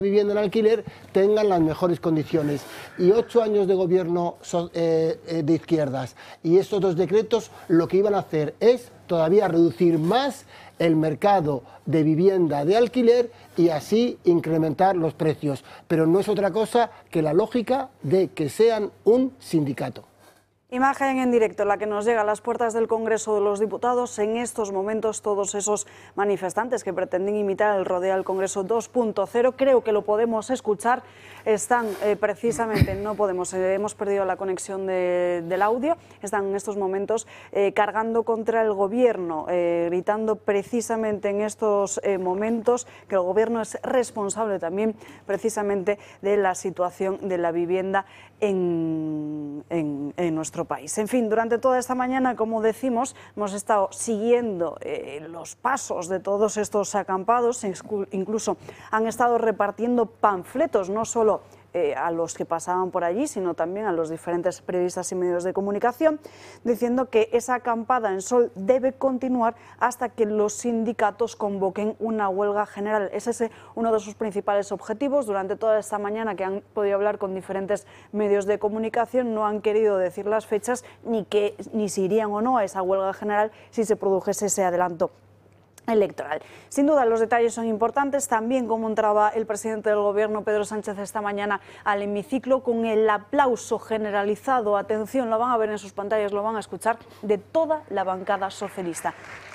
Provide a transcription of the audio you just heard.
vivienda en alquiler tengan las mejores condiciones. Y 8 años de gobierno de izquierdas y estos 2 decretos lo que iban a hacer es todavía reducir más el mercado de vivienda de alquiler y así incrementar los precios. Pero no es otra cosa que la lógica de que sean un sindicato. Imagen en directo, la que nos llega a las puertas del Congreso de los Diputados. En estos momentos todos esos manifestantes que pretenden imitar el rodeo al Congreso 2.0, creo que lo podemos escuchar, están precisamente, no podemos, hemos perdido la conexión del audio, están en estos momentos cargando contra el Gobierno, gritando precisamente en estos momentos que el Gobierno es responsable también precisamente de la situación de la vivienda en nuestro país. En fin, durante toda esta mañana, como decimos, hemos estado siguiendo los pasos de todos estos acampados, incluso han estado repartiendo panfletos, no solo a los que pasaban por allí, sino también a los diferentes periodistas y medios de comunicación, diciendo que esa acampada en Sol debe continuar hasta que los sindicatos convoquen una huelga general. Ese es uno de sus principales objetivos. Durante toda esta mañana que han podido hablar con diferentes medios de comunicación, no han querido decir las fechas ni si irían o no a esa huelga general si se produjese ese adelanto electoral. Sin duda los detalles son importantes, también cómo entraba el presidente del Gobierno, Pedro Sánchez, esta mañana al hemiciclo con el aplauso generalizado, atención, lo van a ver en sus pantallas, lo van a escuchar, de toda la bancada socialista.